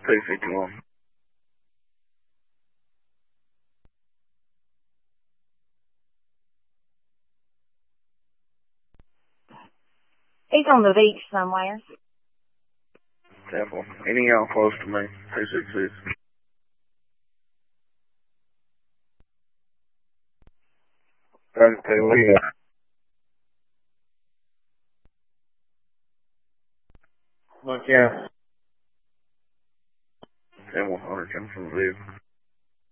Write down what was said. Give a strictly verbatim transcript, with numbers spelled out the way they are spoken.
two fifty-one. He's on the beach somewhere. Temple. Any of y'all close to me? two six six. thirty-two, Leo. Look, yeah. ten one hundred coming from the vehicle.